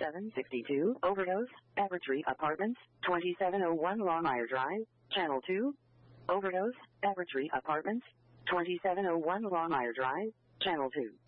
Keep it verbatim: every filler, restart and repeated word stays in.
seven sixty-two, Overdose, Evertree Apartments, twenty-seven oh one Longmire Drive, Channel two. Overdose, Evertree Apartments, twenty-seven oh one Longmire Drive, Channel two.